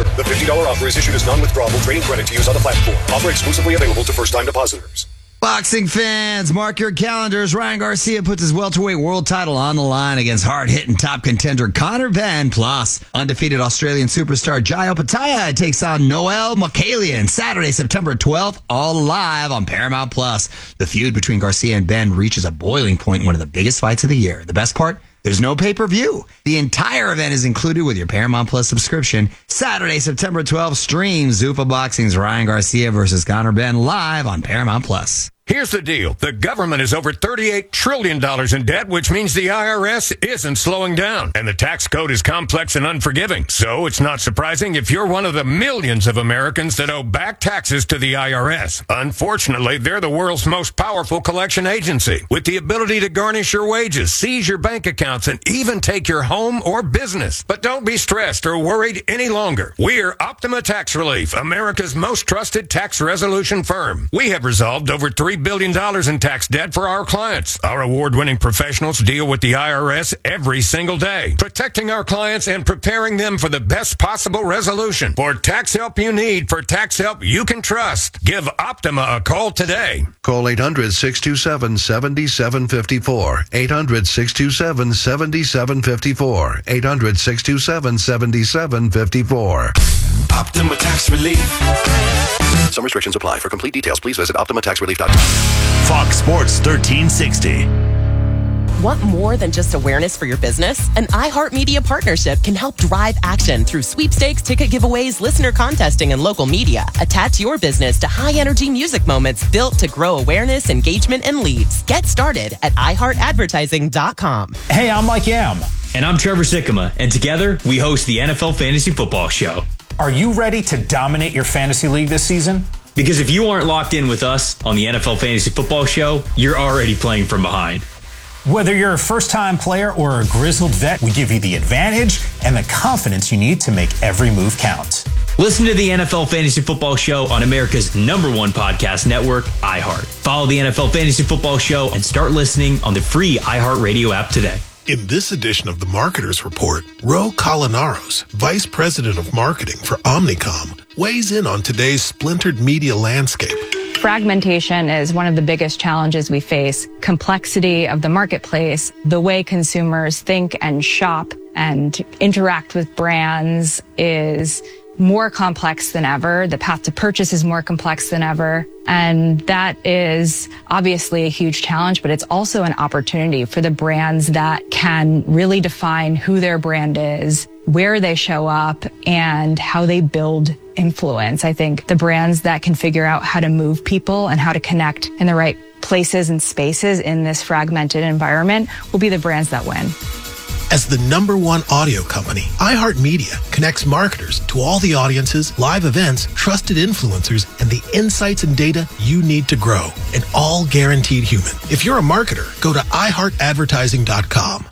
determined. The $50 offer is issued as non-withdrawable trading credit to use on the platform. Offer exclusively available to first-time depositors. Boxing fans, mark your calendars. Ryan Garcia puts his welterweight world title on the line against hard-hitting top contender Conor Benn. Plus, undefeated Australian superstar Jayo Pataya takes on Noel Mokalian Saturday, September 12th, all live on Paramount Plus. The feud between Garcia and Benn reaches a boiling point in one of the biggest fights of the year. The best part? There's no pay-per-view. The entire event is included with your Paramount Plus subscription. Saturday, September 12th, stream Zuffa Boxing's Ryan Garcia versus Conor Benn live on Paramount Plus. Here's the deal. The government is over $38 trillion in debt, which means the IRS isn't slowing down. And the tax code is complex and unforgiving. So it's not surprising if you're one of the millions of Americans that owe back taxes to the IRS. Unfortunately, they're the world's most powerful collection agency, with the ability to garnish your wages, seize your bank accounts, and even take your home or business. But don't be stressed or worried any longer. We're Optima Tax Relief, America's most trusted tax resolution firm. We have resolved over $3 billion in tax debt for our clients. Our award-winning professionals deal with the IRS every single day, protecting our clients and preparing them for the best possible resolution. For tax help you need, for tax help you can trust, give Optima a call today. Call 800-627-7754. 800-627-7754. 800-627-7754. Optima Tax Relief. Some restrictions apply. For complete details, please visit OptimaTaxRelief.com. Fox Sports 1360. Want more than just awareness for your business? An iHeartMedia partnership can help drive action through sweepstakes, ticket giveaways, listener contesting, and local media. Attach your business to high-energy music moments built to grow awareness, engagement, and leads. Get started at iHeartAdvertising.com. Hey, I'm Mike Yam. And I'm Trevor Sikkema, and together we host the NFL Fantasy Football Show. Are you ready to dominate your fantasy league this season? Because if you aren't locked in with us on the NFL Fantasy Football Show, you're already playing from behind. Whether you're a first-time player or a grizzled vet, we give you the advantage and the confidence you need to make every move count. Listen to the NFL Fantasy Football Show on America's #1 podcast network, iHeart. Follow the NFL Fantasy Football Show and start listening on the free iHeartRadio app today. In this edition of the Marketers Report, Ro Colinaros, Vice President of Marketing for Omnicom, weighs in on today's splintered media landscape. Fragmentation is one of the biggest challenges we face. Complexity of the marketplace, the way consumers think and shop and interact with brands is more complex than ever. The path to purchase is more complex than ever. And that is obviously a huge challenge, but it's also an opportunity for the brands that can really define who their brand is, where they show up, and how they build influence. I think the brands that can figure out how to move people and how to connect in the right places and spaces in this fragmented environment will be the brands that win. As the #1 audio company, iHeartMedia connects marketers to all the audiences, live events, trusted influencers, and the insights and data you need to grow, and all guaranteed human. If you're a marketer, go to iHeartAdvertising.com.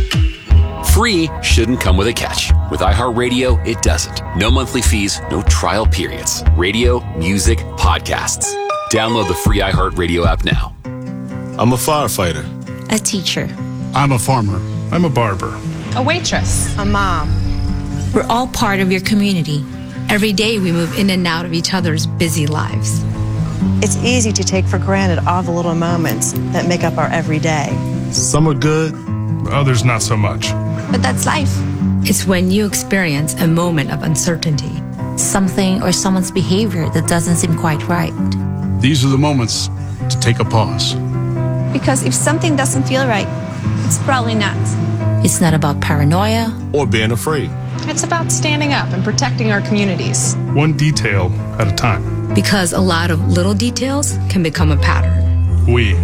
Free shouldn't come with a catch. With iHeartRadio, it doesn't. No monthly fees, no trial periods. Radio, music, podcasts. Download the free iHeartRadio app now. I'm a firefighter. A teacher. I'm a farmer. I'm a barber. A waitress. A mom. We're all part of your community. Every day we move in and out of each other's busy lives. It's easy to take for granted all the little moments that make up our everyday. Some are good, others not so much. But that's life. It's when you experience a moment of uncertainty. Something or someone's behavior that doesn't seem quite right. These are the moments to take a pause. Because if something doesn't feel right, it's probably not. It's not about paranoia or being afraid. It's about standing up and protecting our communities. One detail at a time. Because a lot of little details can become a pattern. We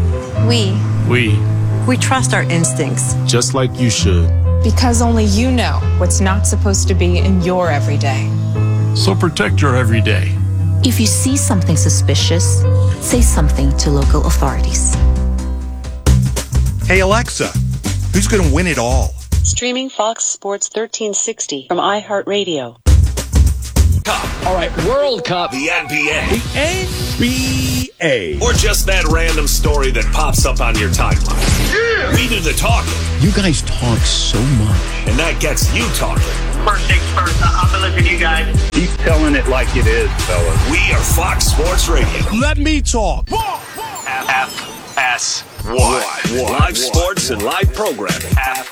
trust our instincts. Just like you should. Because only you know what's not supposed to be in your everyday. So protect your everyday. If you see something suspicious, say something to local authorities. Hey Alexa, who's going to win it all? Streaming Fox Sports 1360 from iHeartRadio. All right, World Cup, the NBA. The NBA. Or just that random story that pops up on your timeline. Yeah. We do the talking. You guys talk so much. And that gets you talking. First things first, I'm going to listen to you guys. The telling it like it is, fellas. We are Fox Sports Radio. Let me talk. FS1. Live sports and live programming.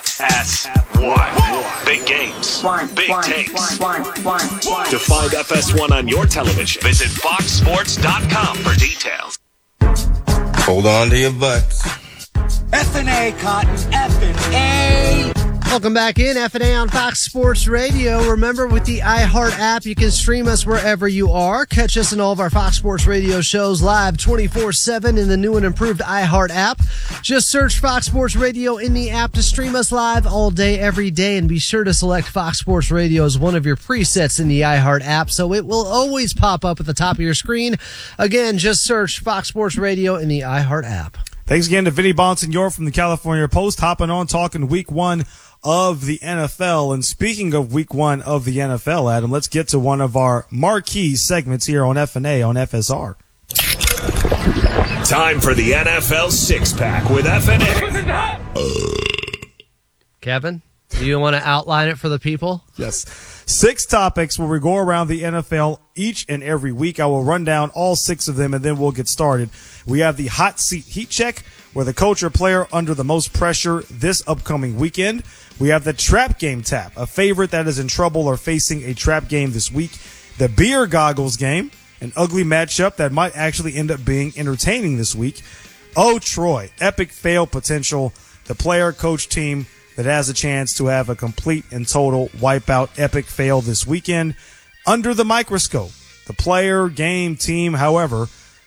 FS1. Big games. Big takes. To find FS1 on your television, visit foxsports.com for details. Hold on to your butts. F&A, Cotton. F&A. Welcome back in, F&A on Fox Sports Radio. Remember, with the iHeart app, you can stream us wherever you are. Catch us in all of our Fox Sports Radio shows live 24/7 in the new and improved iHeart app. Just search Fox Sports Radio in the app to stream us live all day, every day. And be sure to select Fox Sports Radio as one of your presets in the iHeart app, so it will always pop up at the top of your screen. Again, just search Fox Sports Radio in the iHeart app. Thanks again to Vinny Bonsignor from the California Post, hopping on, talking week one of the NFL. And speaking of week one of the NFL, Adam, let's get to one of our marquee segments here on F&A on FSR. Time for the NFL Six-Pack with F&A. Kevin, do you want to outline it for the people? Yes. 6 topics where we go around the NFL each and every week. I will run down all 6 of them, and then we'll get started. We have the hot seat heat check, where the coach or player under the most pressure this upcoming weekend. We have the trap game tap, a favorite that is in trouble or facing a trap game this week. The beer goggles game, an ugly matchup that might actually end up being entertaining this week. Oh, Troy, epic fail potential, the player, coach, team that has a chance to have a complete and total wipeout epic fail this weekend. Under the microscope, the player, game, team, however,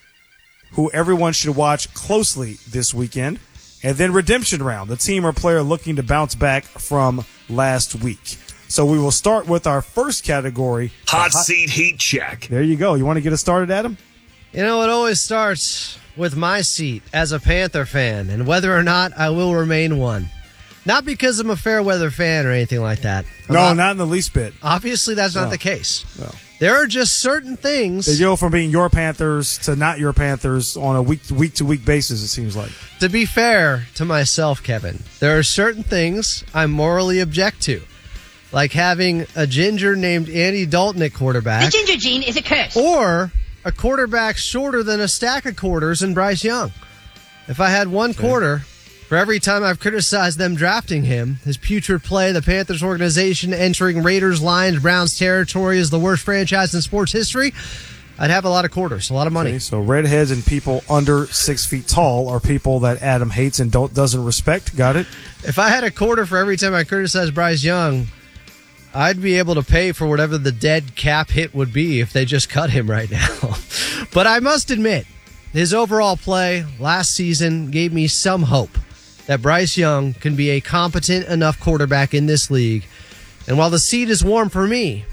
who everyone should watch closely this weekend. And then redemption round, the team or player looking to bounce back from last week. So we will start with our first category. Hot seat heat check. There you go. You want to get us started, Adam? You know, it always starts with my seat as a Panther fan and whether or not I will remain one. Not because I'm a fair weather fan or anything like that. Not in the least bit. Obviously, that's not the case. No. There are just certain things. They go from being your Panthers to not your Panthers on a week-to-week basis, it seems like. To be fair to myself, Kevin, there are certain things I morally object to. Like having a ginger named Andy Dalton at quarterback. The ginger gene is a curse. Or a quarterback shorter than a stack of quarters in Bryce Young. If I had one quarter, for every time I've criticized them drafting him, his putrid play, the Panthers organization entering Raiders, Lions, Browns territory is the worst franchise in sports history, I'd have a lot of quarters, a lot of money. Okay, so redheads and people under 6 feet tall are people that Adam hates and doesn't respect. Got it? If I had a quarter for every time I criticized Bryce Young, I'd be able to pay for whatever the dead cap hit would be if they just cut him right now. But I must admit, his overall play last season gave me some hope that Bryce Young can be a competent enough quarterback in this league. And while the seat is warm for me,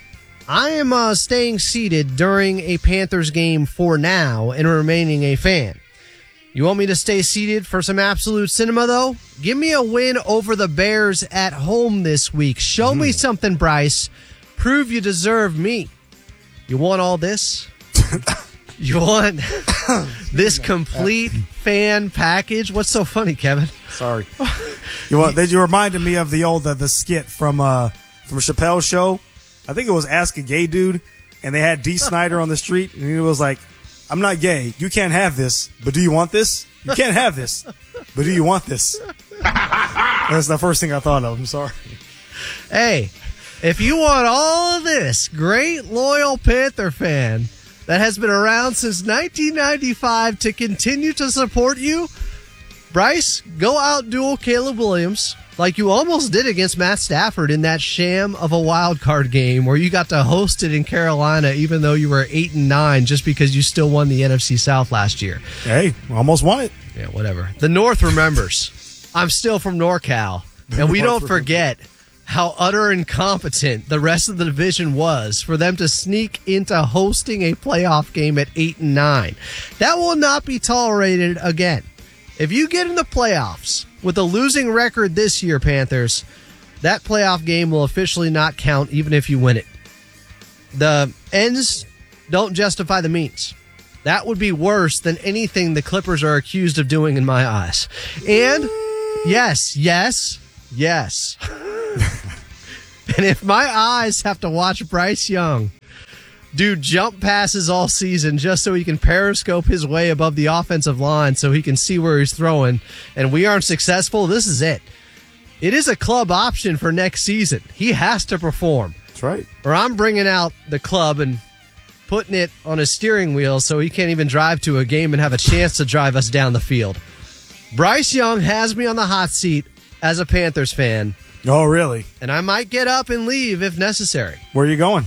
I am staying seated during a Panthers game for now and remaining a fan. You want me to stay seated for some absolute cinema, though? Give me a win over the Bears at home this week. Show me something, Bryce. Prove you deserve me. You want all this? You want this complete fan package? What's so funny, Kevin? Sorry. You reminded me of the skit from Chappelle's show. I think it was Ask a Gay Dude, and they had Dee Snider on the street, and he was like, I'm not gay. You can't have this, but do you want this? You can't have this, but do you want this? That's the first thing I thought of. I'm sorry. Hey, if you want all of this, great loyal Panther fan that has been around since 1995 to continue to support you, Bryce, go outduel Caleb Williams like you almost did against Matt Stafford in that sham of a wild card game where you got to host it in Carolina even though you were 8-9 just because you still won the NFC South last year. Hey, almost won it. Yeah, whatever. The North remembers. I'm still from NorCal, and we don't forget how utter incompetent the rest of the division was for them to sneak into hosting a playoff game at 8-9. That will not be tolerated again. If you get in the playoffs with a losing record this year, Panthers, that playoff game will officially not count even if you win it. The ends don't justify the means. That would be worse than anything the Clippers are accused of doing in my eyes. And yes. And if my eyes have to watch Bryce Young do jump passes all season just so he can periscope his way above the offensive line so he can see where he's throwing, and we aren't successful, this is it. It is a club option for next season. He has to perform. That's right. Or I'm bringing out the club and putting it on his steering wheel so he can't even drive to a game and have a chance to drive us down the field. Bryce Young has me on the hot seat as a Panthers fan. Oh, really? And I might get up and leave if necessary. Where are you going?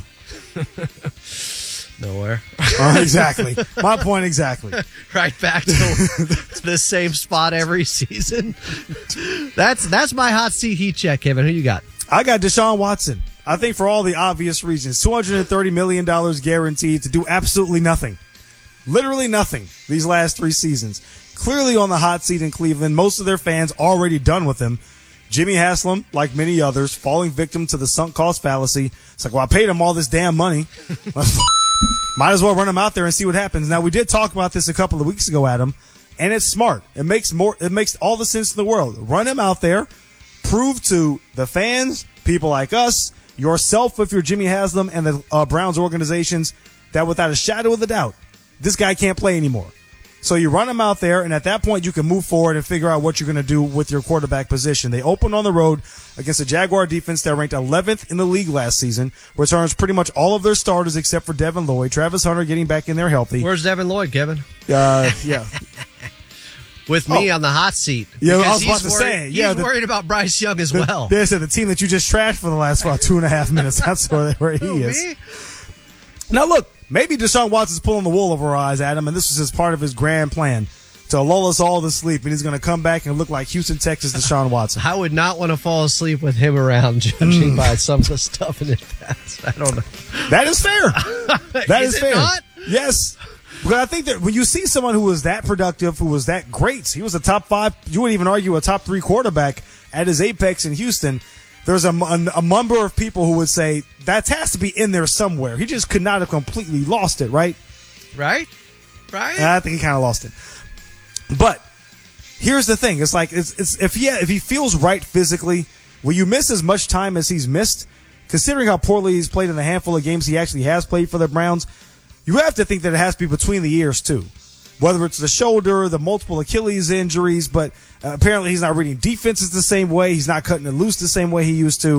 Nowhere. Exactly. My point exactly. Right back to the same spot every season. That's my hot seat heat check, Kevin. Who you got? I got Deshaun Watson. I think for all the obvious reasons. $230 million guaranteed to do absolutely nothing. Literally nothing these last 3 seasons. Clearly on the hot seat in Cleveland. Most of their fans already done with him. Jimmy Haslam, like many others, falling victim to the sunk cost fallacy. It's like, well, I paid him all this damn money. Might as well run him out there and see what happens. Now, we did talk about this a couple of weeks ago, Adam, and it's smart. It makes all the sense in the world. Run him out there, prove to the fans, people like us, yourself if you're Jimmy Haslam and the Browns organizations, that without a shadow of a doubt, this guy can't play anymore. So you run him out there, and at that point you can move forward and figure out what you're going to do with your quarterback position. They opened on the road against a Jaguar defense that ranked 11th in the league last season, returns pretty much all of their starters except for Devin Lloyd. Travis Hunter getting back in there healthy. Where's Devin Lloyd, Kevin? Yeah. With me on the hot seat. Yeah, I was about to say. He's worried about Bryce Young as well. There's the team that you just trashed for the last 2.5 minutes. That's where he is. Me? Now, look, maybe Deshaun Watson's pulling the wool over our eyes, Adam, and this was just part of his grand plan to lull us all to sleep, and he's going to come back and look like Houston, Texas Deshaun Watson. I would not want to fall asleep with him around, judging by some of the stuff in his past. I don't know. That is fair. That is fair. Not? Yes. But I think that when you see someone who was that productive, who was that great, he was a top 5, you wouldn't even argue a top 3 quarterback at his apex in Houston. There's a number of people who would say that has to be in there somewhere. He just could not have completely lost it, right? Right? And I think he kind of lost it. But here's the thing: it's like if he feels right physically, will you miss as much time as he's missed? Considering how poorly he's played in the handful of games he actually has played for the Browns, you have to think that it has to be between the ears too. Whether it's the shoulder, the multiple Achilles injuries, but apparently he's not reading defenses the same way. He's not cutting it loose the same way he used to.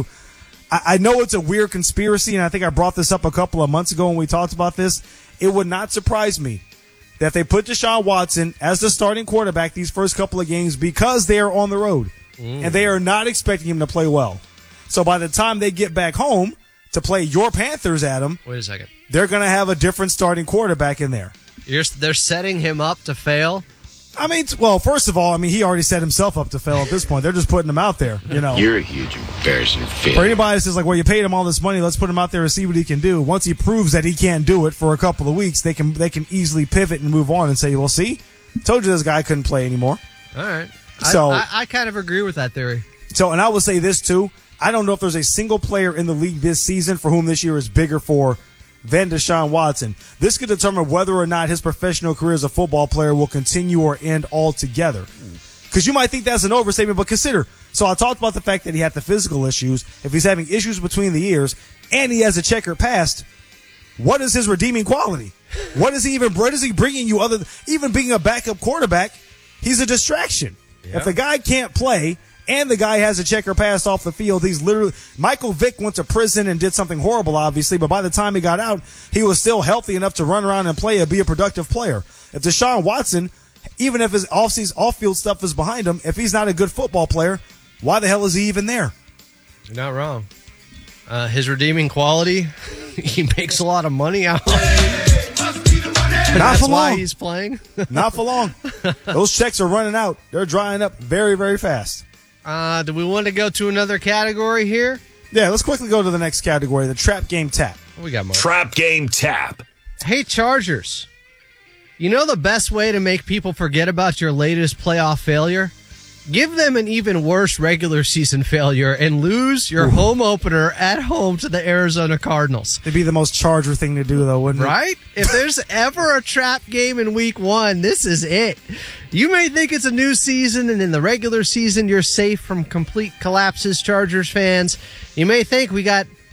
I know it's a weird conspiracy, and I think I brought this up a couple of months ago when we talked about this. It would not surprise me that they put Deshaun Watson as the starting quarterback these first couple of games because they are on the road, and they are not expecting him to play well. So by the time they get back home to play your Panthers, Adam, wait a second, they're going to have a different starting quarterback in there. They're setting him up to fail? I mean, well, first of all, he already set himself up to fail at this point. They're just putting him out there, you know. You're a huge embarrassing failure. For anybody that says, like, well, you paid him all this money, let's put him out there and see what he can do. Once he proves that he can't do it for a couple of weeks, they can easily pivot and move on and say, well, see, told you this guy couldn't play anymore. All right. So I kind of agree with that theory. So, and I will say this, too. I don't know if there's a single player in the league this season for whom this year is bigger for than Deshaun Watson. This could determine whether or not his professional career as a football player will continue or end altogether. Because you might think that's an overstatement, but consider. So I talked about the fact that he had the physical issues. If he's having issues between the ears and he has a checkered past, what is his redeeming quality? What is he bringing you other than even being a backup quarterback? He's a distraction. Yep. If the guy can't play and the guy has a checker pass off the field, he's literally... Michael Vick went to prison and did something horrible, obviously, but by the time he got out, he was still healthy enough to run around and play and be a productive player. If Deshaun Watson, even if his off-field stuff is behind him, if he's not a good football player, why the hell is he even there? You're not wrong. His redeeming quality, he makes a lot of money out. Not for long. Why he's playing. Not for long. Those checks are running out. They're drying up very, very fast. Do we want to go to another category here? Yeah, let's quickly go to the next category, the Trap Game Tap. What we got, Mark? Trap Game Tap. Hey, Chargers. You know the best way to make people forget about your latest playoff failure? Give them an even worse regular season failure and lose your home opener at home to the Arizona Cardinals. It'd be the most Charger thing to do, though, wouldn't it? Right? If there's ever a trap game in week 1, this is it. You may think it's a new season, and in the regular season, you're safe from complete collapses, Chargers fans. You may think we got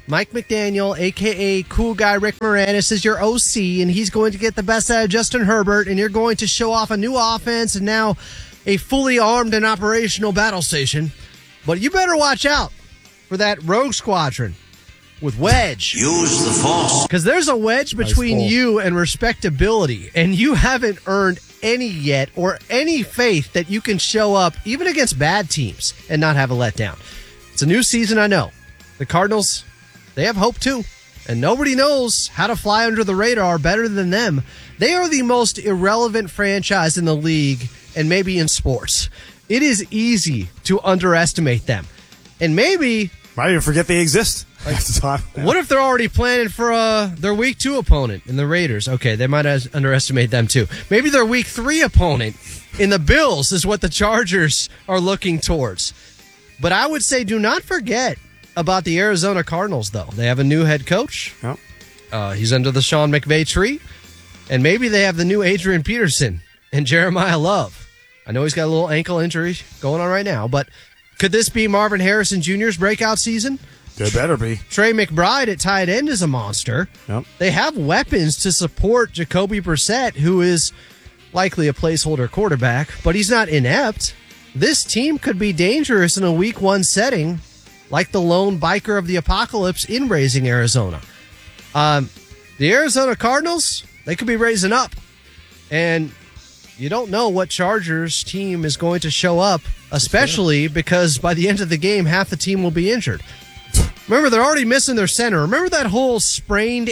Mike McDaniel, a.k.a. Cool Guy Rick Moranis, is your OC, and he's going to get the best out of Justin Herbert, and you're going to show off a new offense and now a fully armed and operational battle station. But you better watch out for that rogue squadron with Wedge. Use the Force. Because there's a wedge between you and respectability, and you haven't earned any yet or any faith that you can show up even against bad teams and not have a letdown. It's a new season, I know. The Cardinals, they have hope too, and nobody knows how to fly under the radar better than them. They are the most irrelevant franchise in the league and maybe in sports. It is easy to underestimate them. And maybe... might even forget they exist. What if they're already planning for their Week 2 opponent in the Raiders? Okay, they might underestimate them too. Maybe their Week 3 opponent in the Bills is what the Chargers are looking towards. But I would say do not forget about the Arizona Cardinals, though. They have a new head coach. Yep. He's under the Sean McVay tree. And maybe they have the new Adrian Peterson and Jeremiah Love. I know he's got a little ankle injury going on right now, but could this be Marvin Harrison Jr.'s breakout season? They better be. Trey McBride at tight end is a monster. Yep. They have weapons to support Jacoby Brissett, who is likely a placeholder quarterback, but he's not inept. This team could be dangerous in a Week 1 setting, like the lone biker of the apocalypse in Raising Arizona. The Arizona Cardinals, they could be raising up. And you don't know what Chargers team is going to show up, especially because by the end of the game, half the team will be injured. Remember, they're already missing their center. Remember that whole sprained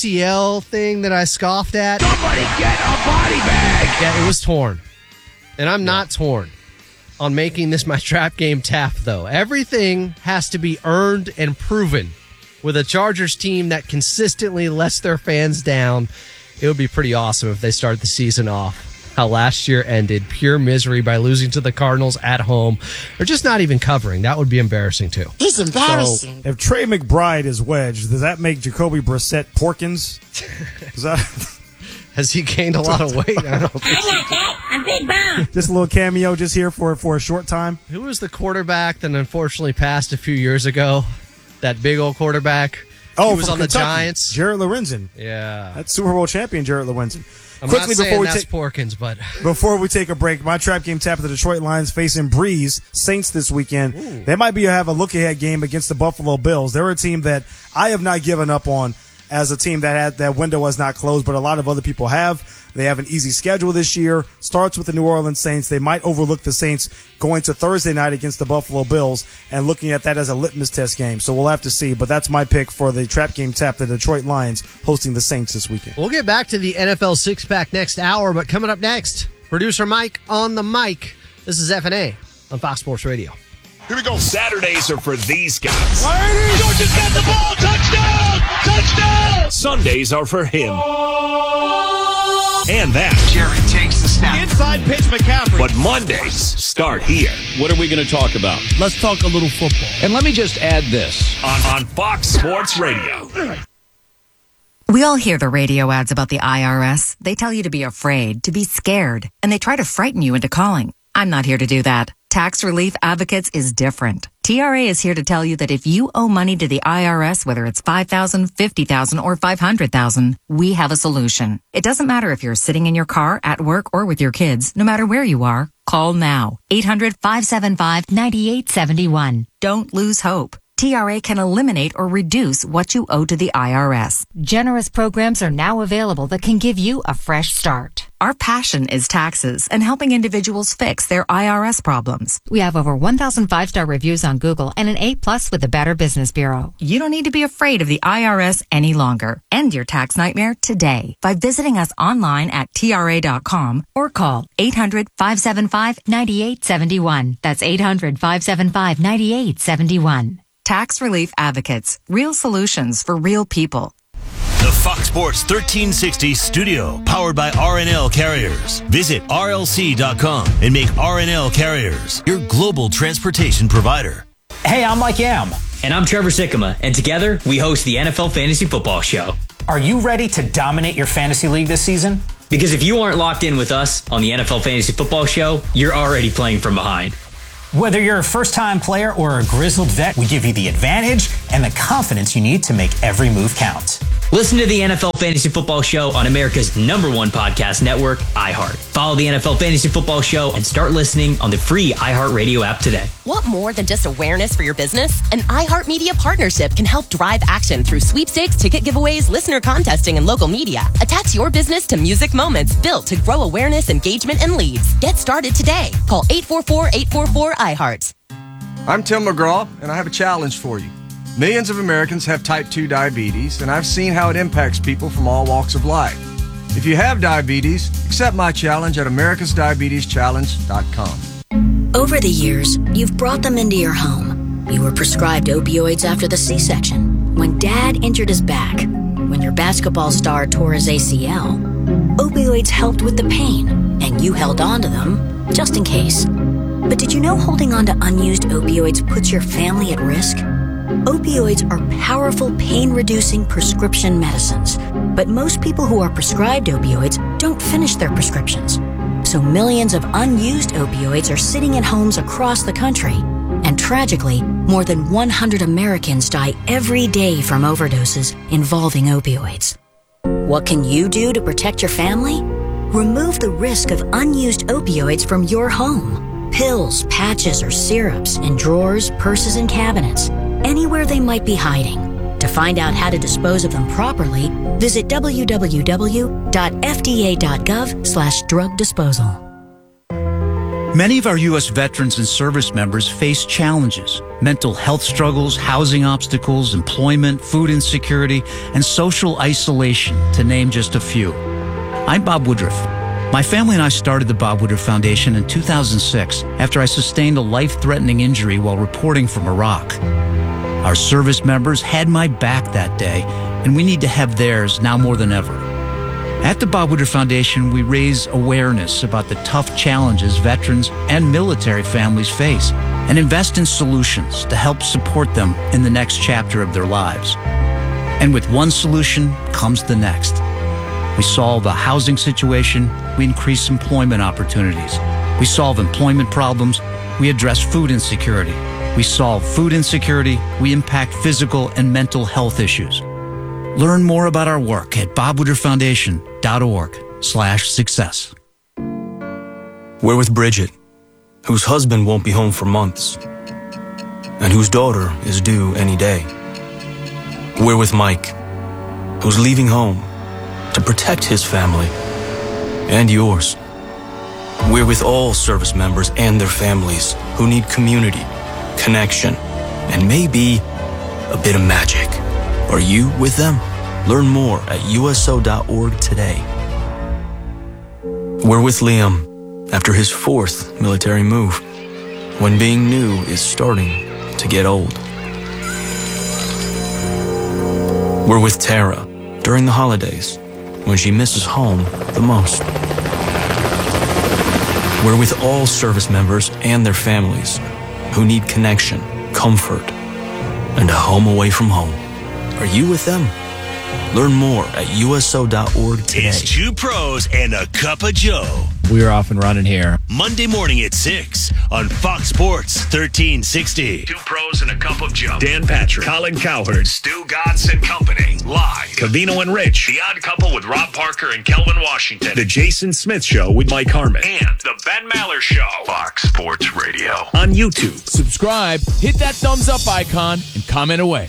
ACL thing that I scoffed at? Somebody get a body bag! Yeah, it was torn. And I'm not torn on making this my trap game tap, though. Everything has to be earned and proven. With a Chargers team that consistently lets their fans down, it would be pretty awesome if they start the season off how last year ended, pure misery by losing to the Cardinals at home, or just not even covering. That would be embarrassing, too. It's embarrassing. So, if Trey McBride is wedged, does that make Jacoby Brissett Porkins? Is that... Has he gained a lot of weight? I don't think I'm big bone. Just a little cameo just here for a short time. Who was the quarterback that unfortunately passed a few years ago? That big old quarterback? Oh, he was on Kentucky. The Giants. Jarrett Lorenzen. Yeah. That's Super Bowl champion Jarrett Lorenzen. I'm not saying that's Porkins, but... Before we take a break, my trap game tap of the Detroit Lions facing Breeze Saints this weekend. Ooh. They might have a look-ahead game against the Buffalo Bills. They're a team that I have not given up on as a team that window has not closed, but a lot of other people have. They have an easy schedule this year. Starts with the New Orleans Saints. They might overlook the Saints going to Thursday night against the Buffalo Bills and looking at that as a litmus test game. So we'll have to see. But that's my pick for the trap game tap, the Detroit Lions hosting the Saints this weekend. We'll get back to the NFL six-pack next hour, but coming up next, producer Mike on the mic. This is F&A on Fox Sports Radio. Here we go. Saturdays are for these guys. Georgia's got the ball. Touchdown! Touchdown! Sundays are for him. And that. Jerry takes the snap. Inside pitch, McCaffrey. But Mondays start here. What are we going to talk about? Let's talk a little football. And let me just add this. On Fox Sports Radio. We all hear the radio ads about the IRS. They tell you to be afraid, to be scared, and they try to frighten you into calling. I'm not here to do that. Tax Relief Advocates is different. TRA is here to tell you that if you owe money to the IRS, whether it's $5,000, $50,000, or $500,000, we have a solution. It doesn't matter if you're sitting in your car, at work, or with your kids. No matter where you are, call now. 800-575-9871. Don't lose hope. TRA can eliminate or reduce what you owe to the IRS. Generous programs are now available that can give you a fresh start. Our passion is taxes and helping individuals fix their IRS problems. We have over 1,000 5-star reviews on Google and an A+ with the Better Business Bureau. You don't need to be afraid of the IRS any longer. End your tax nightmare today by visiting us online at TRA.com or call 800-575-9871. That's 800-575-9871. Tax Relief Advocates. Real solutions for real people. The Fox Sports 1360 studio, powered by RNL Carriers. Visit RLC.com and make RNL Carriers your global transportation provider. Hey, I'm Mike Yam. And I'm Trevor Sikkema, and together we host the NFL Fantasy Football Show. Are you ready to dominate your fantasy league this season? Because if you aren't locked in with us on the NFL Fantasy Football Show, you're already playing from behind. Whether you're a first-time player or a grizzled vet, we give you the advantage and the confidence you need to make every move count. Listen to the NFL Fantasy Football Show on America's #1 podcast network, iHeart. Follow the NFL Fantasy Football Show and start listening on the free iHeartRadio app today. Want more than just awareness for your business? An iHeartMedia partnership can help drive action through sweepstakes, ticket giveaways, listener contesting, and local media. Attach your business to music moments built to grow awareness, engagement, and leads. Get started today. Call 844-844-iHeart. I'm Tim McGraw, and I have a challenge for you. Millions of Americans have type 2 diabetes, and I've seen how it impacts people from all walks of life. If you have diabetes, accept my challenge at americasdiabeteschallenge.com. Over the years, you've brought them into your home. You were prescribed opioids after the C-section, when Dad injured his back, when your basketball star tore his ACL. Opioids helped with the pain, and you held on to them just in case. But did you know holding on to unused opioids puts your family at risk? Opioids are powerful pain-reducing prescription medicines, but most people who are prescribed opioids don't finish their prescriptions. So millions of unused opioids are sitting in homes across the country. And tragically, more than 100 Americans die every day from overdoses involving opioids. What can you do to protect your family? Remove the risk of unused opioids from your home. Pills, patches, or syrups in drawers, purses, and cabinets. Anywhere they might be hiding. To find out how to dispose of them properly, visit www.fda.gov/drug disposal. Many of our U.S. veterans and service members face challenges: mental health struggles, housing obstacles, employment, food insecurity, and social isolation, to name just a few. I'm Bob Woodruff. My family and I started the Bob Woodruff Foundation in 2006 after I sustained a life-threatening injury while reporting from Iraq. Our service members had my back that day, and we need to have theirs now more than ever. At the Bob Woodruff Foundation, we raise awareness about the tough challenges veterans and military families face and invest in solutions to help support them in the next chapter of their lives. And with one solution comes the next. We solve a housing situation, we increase employment opportunities. We solve employment problems, we address food insecurity. We solve food insecurity, we impact physical and mental health issues. Learn more about our work at bobwoodrufffoundation.org/success. We're with Bridget, whose husband won't be home for months, and whose daughter is due any day. We're with Mike, who's leaving home to protect his family and yours. We're with all service members and their families who need community, connection, and maybe a bit of magic. Are you with them? Learn more at USO.org today. We're with Liam after his 4th military move, when being new is starting to get old. We're with Tara during the holidays, when she misses home the most. We're with all service members and their families who need connection, comfort, and a home away from home. Are you with them? Learn more at USO.org today. It's 2 pros and a cup of Joe. We are off and running here. Monday morning at 6 on Fox Sports 1360. 2 pros and a cup of Joe. Dan Patrick, Colin Cowherd, Stu Godson Company. Live. Cavino and Rich. The Odd Couple with Rob Parker and Kelvin Washington. The Jason Smith Show with Mike Harmon. And the Ben Maller Show. Fox Sports Radio. On YouTube. Subscribe, hit that thumbs up icon, and comment away.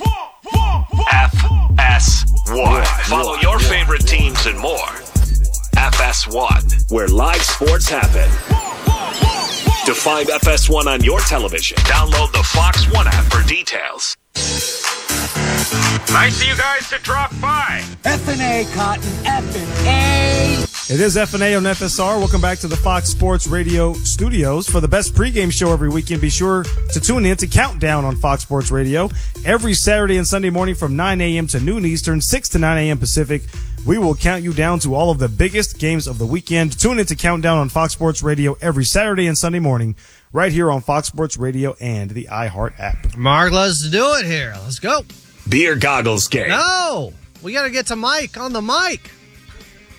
FS1. Follow your favorite teams and more. FS1, where live sports happen. To find FS1 on your television, download the Fox One app for details. Nice of you guys to drop by. F&A, Cotton, F&A. It is F&A on FSR. Welcome back to the Fox Sports Radio studios. For the best pregame show every weekend, be sure to tune in to Countdown on Fox Sports Radio. Every Saturday and Sunday morning from 9 a.m. to noon Eastern, 6 to 9 a.m. Pacific, we will count you down to all of the biggest games of the weekend. Tune in to Countdown on Fox Sports Radio every Saturday and Sunday morning, right here on Fox Sports Radio and the iHeart app. Mark, let's do it here. Let's go. Beer goggles game. No, we got to get to Mike on the mic.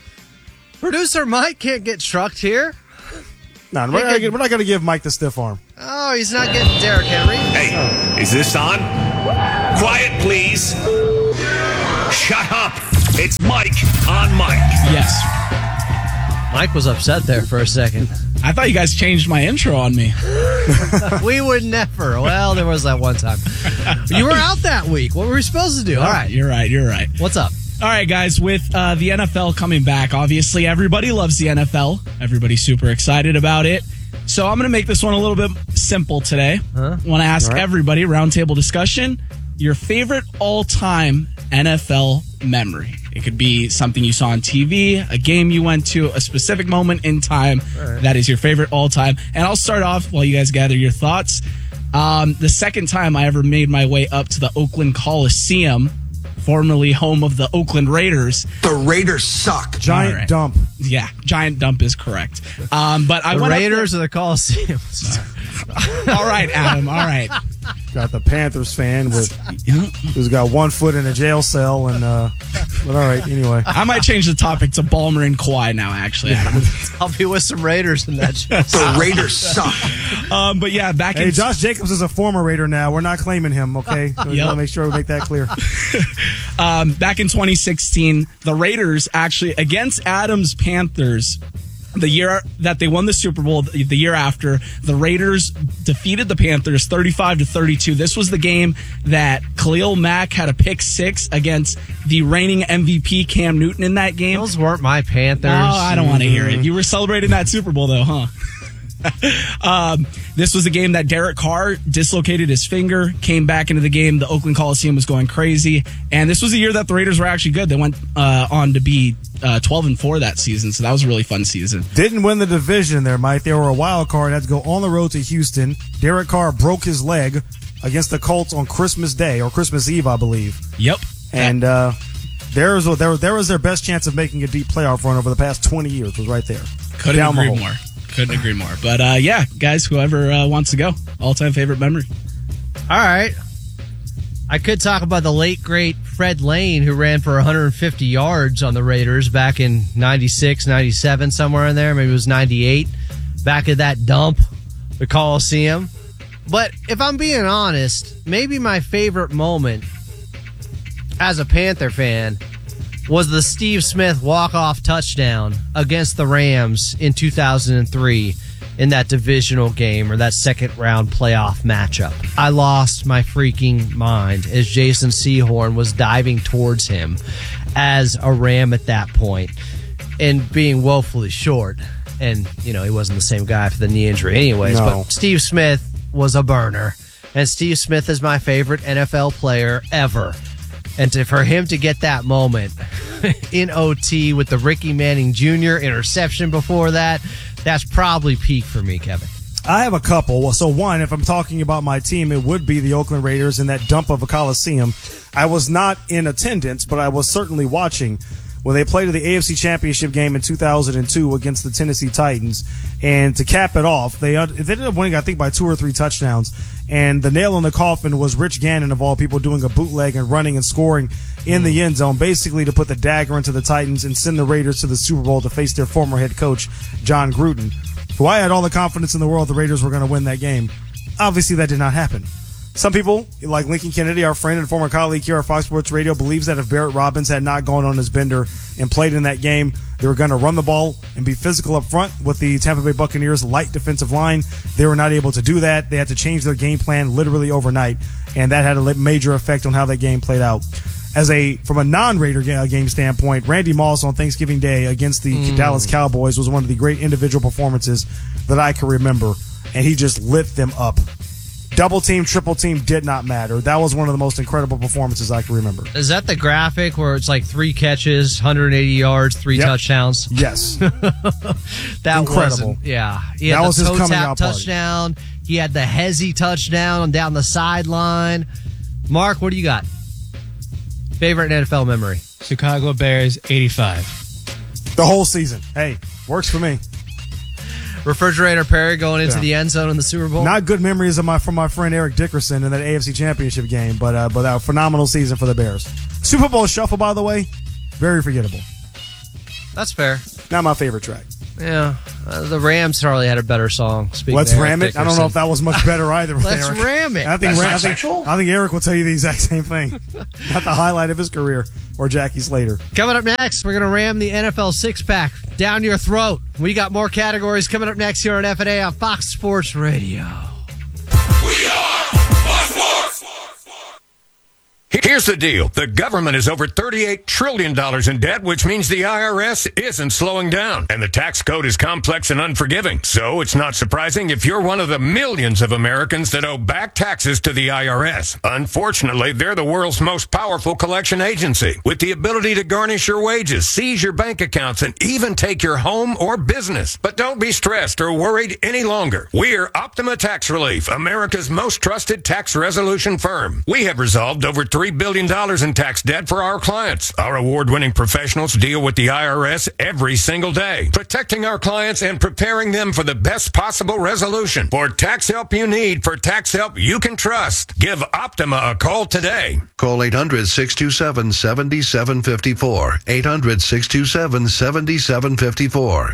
Producer Mike can't get trucked here. No, we're not going to give Mike the stiff arm. Oh, he's not getting Derrick Henry. Hey, is this on? Quiet, please. Shut up. It's Mike on Mike. Yes. Mike was upset there for a second. I thought you guys changed my intro on me. We would never. Well, there was that one time. You were out that week. What were we supposed to do? All right. You're right. What's up? All right, guys, with the NFL coming back, obviously everybody loves the NFL. Everybody's super excited about it. So I'm going to make this one a little bit simple today. I want to ask everybody, roundtable discussion, your favorite all-time NFL memory. It could be something you saw on TV, a game you went to, a specific moment in time that is your favorite all-time. And I'll start off while you guys gather your thoughts. The second time I ever made my way up to the Oakland Coliseum, formerly home of the Oakland Raiders. The Raiders suck. Giant dump. Yeah, giant dump is correct. But I went Raiders or the Coliseum? All right, Adam. All right. Got the Panthers fan who's got 1 foot in a jail cell, and but all right. Anyway, I might change the topic to Ballmer and Kawhi now. Actually, Adam. I'll be with some Raiders in that show. The Raiders suck. But yeah, Hey, Josh Jacobs is a former Raider now. We're not claiming him. Okay, we want to make sure we make that clear. Back in 2016, the Raiders actually against Adams Panthers. The year that they won the Super Bowl, the year after, the Raiders defeated the Panthers 35-32. This was the game that Khalil Mack had a pick six against the reigning MVP Cam Newton in that game. Those weren't my Panthers. Oh, I don't want to hear it. You were celebrating that Super Bowl, though, huh? This was a game that Derek Carr dislocated his finger, came back into the game. The Oakland Coliseum was going crazy. And this was a year that the Raiders were actually good. They went on to be 12-4 that season, so that was a really fun season. Didn't win the division there, Mike. They were a wild card. Had to go on the road to Houston. Derek Carr broke his leg against the Colts on Christmas Day, or Christmas Eve, I believe. Yep. And there was their best chance of making a deep playoff run over the past 20 years, was right there. Couldn't agree more. But yeah, guys, whoever wants to go, all-time favorite memory. All right. I could talk about the late, great Fred Lane, who ran for 150 yards on the Raiders back in 96, 97, somewhere in there. Maybe it was 98. Back at that dump, the Coliseum. But if I'm being honest, maybe my favorite moment as a Panther fan was the Steve Smith walk-off touchdown against the Rams in 2003 in that divisional game or that second-round playoff matchup. I lost my freaking mind as Jason Sehorn was diving towards him as a Ram at that point and being woefully short. And, he wasn't the same guy for the knee injury anyways, but Steve Smith was a burner. And Steve Smith is my favorite NFL player ever. And for him to get that moment in OT with the Ricky Manning Jr. interception before that, that's probably peak for me, Kevin. I have a couple. So one, if I'm talking about my team, it would be the Oakland Raiders in that dump of a Coliseum. I was not in attendance, but I was certainly watching when they played the AFC Championship game in 2002 against the Tennessee Titans. And to cap it off, they ended up winning, I think, by 2 or 3 touchdowns. And the nail in the coffin was Rich Gannon, of all people, doing a bootleg and running and scoring in the end zone, basically to put the dagger into the Titans and send the Raiders to the Super Bowl to face their former head coach, John Gruden, who I had all the confidence in the world the Raiders were going to win that game. Obviously, that did not happen. Some people, like Lincoln Kennedy, our friend and former colleague here at Fox Sports Radio, believes that if Barrett Robbins had not gone on his bender and played in that game, they were going to run the ball and be physical up front with the Tampa Bay Buccaneers' light defensive line. They were not able to do that. They had to change their game plan literally overnight, and that had a major effect on how that game played out. From a non-Raider game standpoint, Randy Moss on Thanksgiving Day against the Dallas Cowboys was one of the great individual performances that I can remember, and he just lit them up. Double team, triple team did not matter. That was one of the most incredible performances I can remember. Is that the graphic where it's like 3 catches, 180 yards, 3 touchdowns? Yes. That incredible. Yeah. He had that was the his toe coming tap out touchdown. Party. He had the hezzy touchdown down the sideline. Mark, what do you got? Favorite NFL memory? Chicago Bears, 85. The whole season. Hey, works for me. Refrigerator Perry going into the end zone in the Super Bowl. Not good memories from my friend Eric Dickerson in that AFC Championship game, but a phenomenal season for the Bears. Super Bowl Shuffle, by the way, very forgettable. That's fair. Not my favorite track. Yeah. The Rams probably had a better song. Let's ram it. I don't know if that was much better either. Let's Eric. ram it. I think Eric will tell you the exact same thing. Not the highlight of his career, or Jackie Slater. Coming up next, we're going to ram the NFL six-pack down your throat. We got more categories coming up next here on F&A on Fox Sports Radio. We are Fox Sports. Here's the deal. The government is over $38 trillion in debt, which means the IRS isn't slowing down. And the tax code is complex and unforgiving. So it's not surprising if you're one of the millions of Americans that owe back taxes to the IRS. Unfortunately, they're the world's most powerful collection agency, with the ability to garnish your wages, seize your bank accounts, and even take your home or business. But don't be stressed or worried any longer. We're Optima Tax Relief, America's most trusted tax resolution firm. We have resolved over $3 billion in tax debt for our clients. Our award-winning professionals deal with the IRS every single day, protecting our clients and preparing them for the best possible resolution. For tax help you need, for tax help you can trust, give Optima a call today. Call 800-627-7754. 800-627-7754.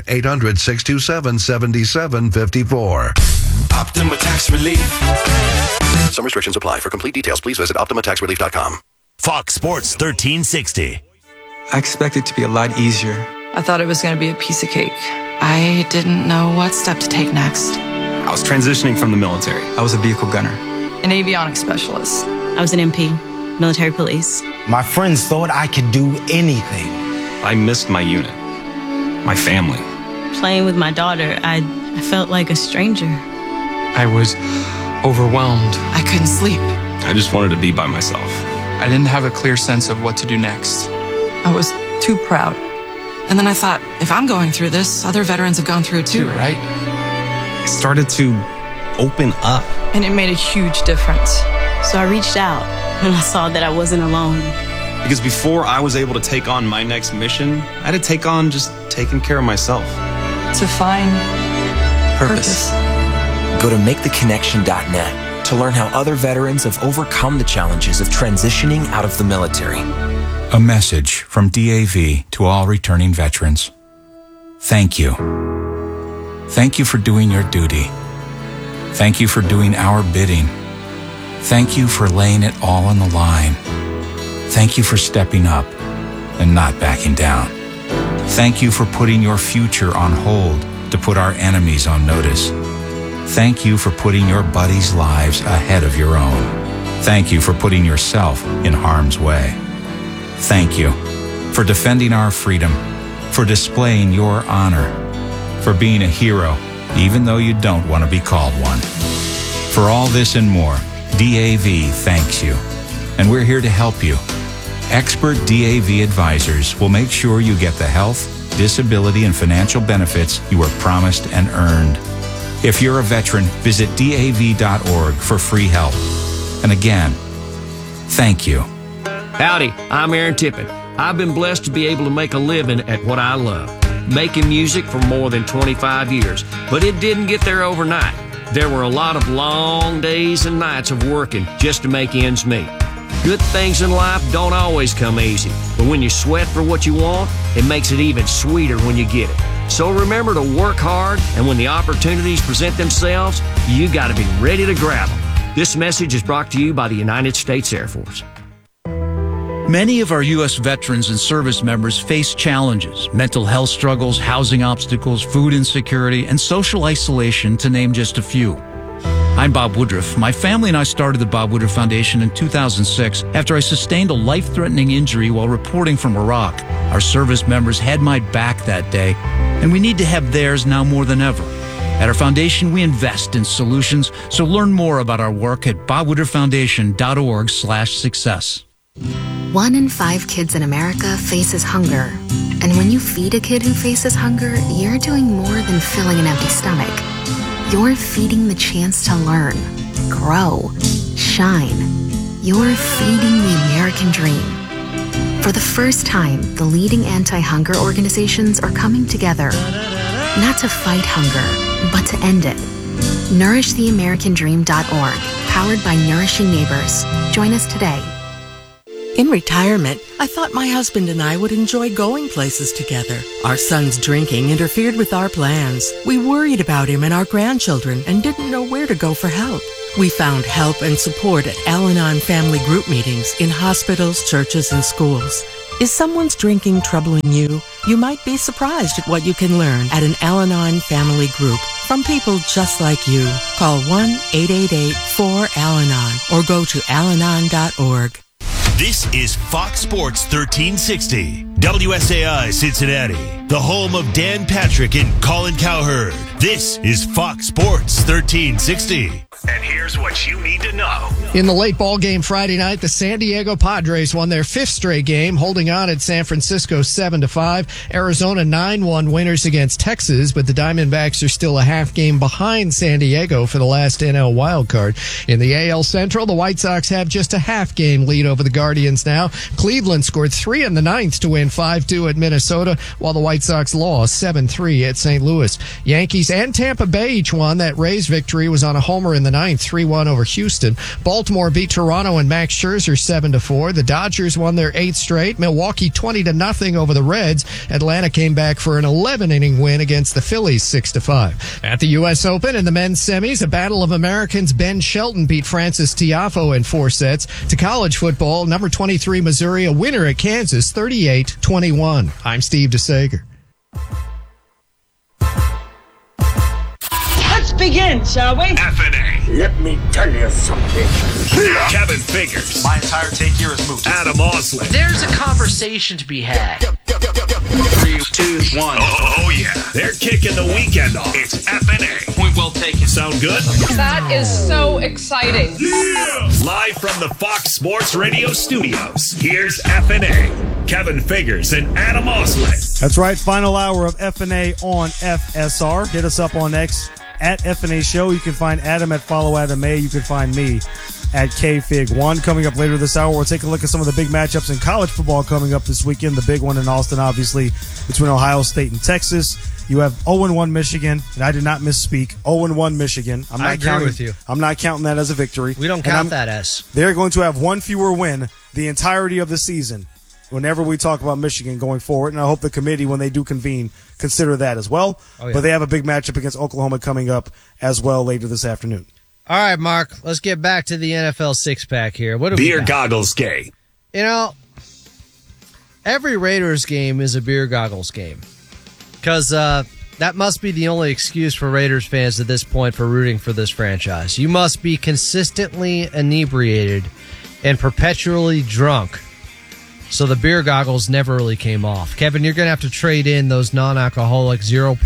800-627-7754. Optima Tax Relief. Some restrictions apply. For complete details, please visit OptimaTaxRelief.com. Fox Sports 1360. I expected it to be a lot easier. I thought it was going to be a piece of cake. I didn't know what step to take next. I was transitioning from the military. I was a vehicle gunner. An avionics specialist. I was an MP, military police. My friends thought I could do anything. I missed my unit, my family. Playing with my daughter, I felt like a stranger. I was overwhelmed. I couldn't sleep. I just wanted to be by myself. I didn't have a clear sense of what to do next. I was too proud. And then I thought, if I'm going through this, other veterans have gone through it too, right? I started to open up. And it made a huge difference. So I reached out and I saw that I wasn't alone. Because before I was able to take on my next mission, I had to take on just taking care of myself. To find purpose. Go to MakeTheConnection.net to learn how other veterans have overcome the challenges of transitioning out of the military. A message from DAV to all returning veterans. Thank you. Thank you for doing your duty. Thank you for doing our bidding. Thank you for laying it all on the line. Thank you for stepping up and not backing down. Thank you for putting your future on hold to put our enemies on notice. Thank you for putting your buddies' lives ahead of your own. Thank you for putting yourself in harm's way. Thank you for defending our freedom, for displaying your honor, for being a hero, even though you don't want to be called one. For all this and more, DAV thanks you, and we're here to help you. Expert DAV advisors will make sure you get the health, disability, and financial benefits you were promised and earned. If you're a veteran, visit DAV.org for free help. And again, thank you. Howdy, I'm Aaron Tippin. I've been blessed to be able to make a living at what I love, making music for more than 25 years. But it didn't get there overnight. There were a lot of long days and nights of working just to make ends meet. Good things in life don't always come easy, but when you sweat for what you want, it makes it even sweeter when you get it. So remember to work hard, and when the opportunities present themselves, you got to be ready to grab them. This message is brought to you by the United States Air Force. Many of our U.S. veterans and service members face challenges, mental health struggles, housing obstacles, food insecurity, and social isolation, to name just a few. I'm Bob Woodruff. My family and I started the Bob Woodruff Foundation in 2006 after I sustained a life-threatening injury while reporting from Iraq. Our service members had my back that day, and we need to have theirs now more than ever. At our foundation, we invest in solutions, so learn more about our work at bobwoodrufffoundation.org/success. 1 in 5 kids in America faces hunger. And when you feed a kid who faces hunger, you're doing more than filling an empty stomach. You're feeding the chance to learn, grow, shine. You're feeding the American dream. For the first time, the leading anti-hunger organizations are coming together, not to fight hunger, but to end it. NourishTheAmericanDream.org, powered by Nourishing Neighbors. Join us today. In retirement, I thought my husband and I would enjoy going places together. Our son's drinking interfered with our plans. We worried about him and our grandchildren and didn't know where to go for help. We found help and support at Al-Anon family group meetings in hospitals, churches, and schools. Is someone's drinking troubling you? You might be surprised at what you can learn at an Al-Anon family group from people just like you. Call 1-888-4-AL-ANON or go to alanon.org. This is Fox Sports 1360, WSAI Cincinnati, the home of Dan Patrick and Colin Cowherd. This is Fox Sports 1360. And here's what you need to know. In the late ball game Friday night, the San Diego Padres won their 5th straight game, holding on at San Francisco 7-5. Arizona 9-1 winners against Texas, but the Diamondbacks are still a half game behind San Diego for the last NL wildcard. In the AL Central, the White Sox have just a half game lead over the Guardians now. Cleveland scored 3 in the 9th to win 5-2 at Minnesota, while the White Sox lost 7-3 at St. Louis. Yankees and Tampa Bay each won. That Rays victory was on a homer in the 9th, 3-1 over Houston. Baltimore beat Toronto and Max Scherzer 7-4. The Dodgers won their 8th straight. Milwaukee 20-0 over the Reds. Atlanta came back for an 11-inning win against the Phillies 6-5. At the U.S. Open in the men's semis, a battle of Americans. Ben Shelton beat Francis Tiafoe in 4 sets. To college football, number 23 Missouri a winner at Kansas 38-21. I'm Steve DeSager. Let's begin, shall we? FNA. Let me tell you something. Kevin Figures. My entire take here is moot. Adam Osley. There's a conversation to be had. 3, 2, 1. Oh, yeah. They're kicking the weekend off. It's FNA. Point well taken. Sound good? That is so exciting. Yeah! Live from the Fox Sports Radio studios, here's FNA. Kevin Figures and Adam Osley. That's right. Final hour of FNA on FSR. Hit us up on X at FNA Show. You can find Adam at Follow Adam A. You can find me at KFig1. Coming up later this hour, we'll take a look at some of the big matchups in college football coming up this weekend. The big one in Austin, obviously, between Ohio State and Texas. You have 0-1 Michigan, and I did not misspeak. 0-1 Michigan. I agree with you. I'm not counting that as a victory. We don't count that as. They're going to have one fewer win the entirety of the season whenever we talk about Michigan going forward, and I hope the committee, when they do convene, consider that as well. Oh, yeah. But they have a big matchup against Oklahoma coming up as well later this afternoon. All right, Mark, let's get back to the NFL six-pack here. What do Beer goggles game. You know, every Raiders game is a beer goggles game because that must be the only excuse for Raiders fans at this point for rooting for this franchise. You must be consistently inebriated and perpetually drunk. So the beer goggles never really came off. Kevin, you're going to have to trade in those non-alcoholic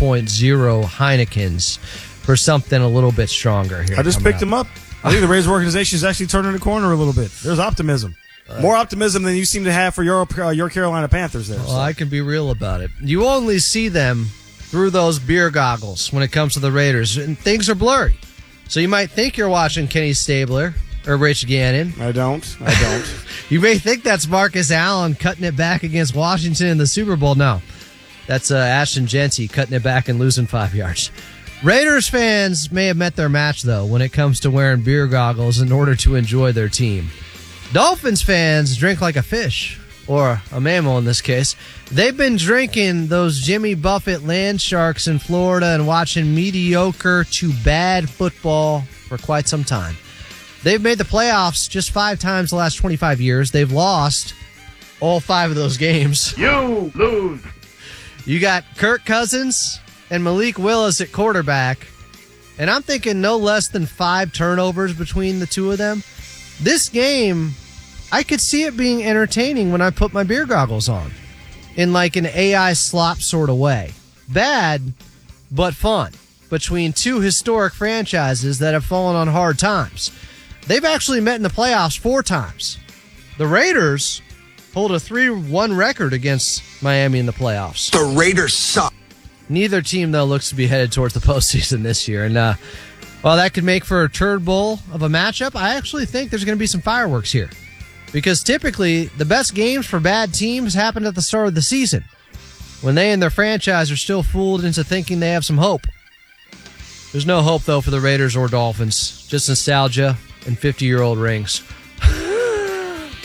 0.0 Heinekens for something a little bit stronger here. I just picked them up. I think the Raiders organization is actually turning the corner a little bit. There's optimism. More optimism than you seem to have for your Carolina Panthers there. Well, I can be real about it. You only see them through those beer goggles when it comes to the Raiders, and things are blurry. So you might think you're watching Kenny Stabler or Rich Gannon. I don't. You may think that's Marcus Allen cutting it back against Washington in the Super Bowl. No, that's Ashton Genty cutting it back and losing 5 yards. Raiders fans may have met their match, though, when it comes to wearing beer goggles in order to enjoy their team. Dolphins fans drink like a fish, or a mammal in this case. They've been drinking those Jimmy Buffett land sharks in Florida and watching mediocre to bad football for quite some time. They've made the playoffs just 5 times the last 25 years. They've lost all 5 of those games. You lose. You got Kirk Cousins and Malik Willis at quarterback, and I'm thinking no less than 5 turnovers between the two of them. This game, I could see it being entertaining when I put my beer goggles on, in like an AI slop sort of way. Bad, but fun, between 2 historic franchises that have fallen on hard times. They've actually met in the playoffs 4 times. The Raiders pulled a 3-1 record against Miami in the playoffs. The Raiders suck. Neither team, though, looks to be headed towards the postseason this year. And while that could make for a turd bowl of a matchup, I actually think there's going to be some fireworks here. Because typically, the best games for bad teams happen at the start of the season, when they and their franchise are still fooled into thinking they have some hope. There's no hope, though, for the Raiders or Dolphins. Just nostalgia and 50-year-old rings.